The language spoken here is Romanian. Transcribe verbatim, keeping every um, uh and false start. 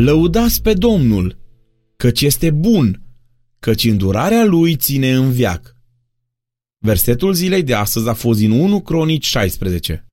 Lăudați pe Domnul, căci este bun, căci îndurarea Lui ține în veac. Versetul zilei de astăzi a fost din unu Cronici șaisprezece.